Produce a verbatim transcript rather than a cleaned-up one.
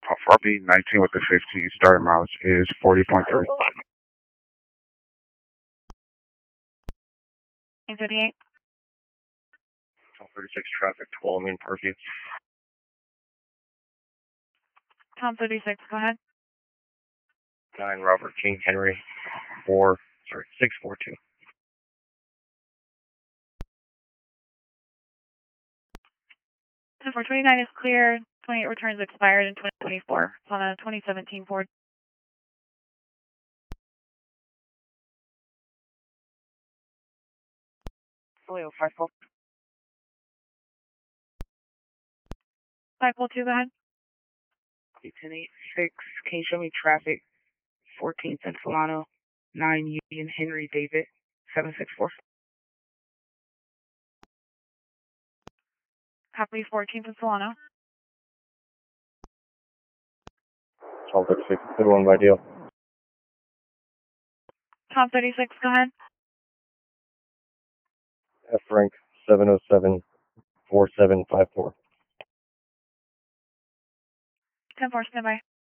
R B nineteen with the fifteen, starting mileage is forty point three. nine thirty-eight. twelve thirty-six traffic, twelve main Parkview. Tom thirty-six, go ahead. nine Robert King Henry, four, sorry, six four two. ten four twenty-nine is clear. twenty-eight returns expired in twenty twenty-four. It's on a twenty seventeen Ford. Folio five four. five four two, go ahead. ten eighty-six, can you show me traffic? fourteenth and Solano, nine Union Henry David, seven six four. Copy fourteenth and Solano. twelve thirty-six, good one by deal. Tom thirty-six, go ahead. F rank seven oh seven four seven five four. ten four, standby.